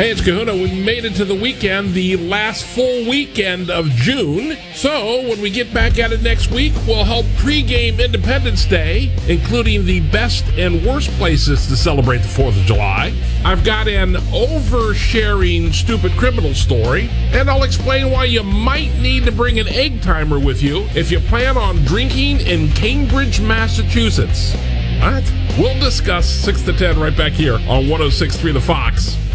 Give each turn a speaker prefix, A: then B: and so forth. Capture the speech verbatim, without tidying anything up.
A: Hey, it's Kahuna. We made it to the weekend, the last full weekend of June. So when we get back at it next week, we'll help pregame Independence Day, including the best and worst places to celebrate the fourth of July. I've got an oversharing stupid criminal story, and I'll explain why you might need to bring an egg timer with you if you plan on drinking in Cambridge, Massachusetts. What? We'll discuss six to ten right back here on one oh six point three The Fox.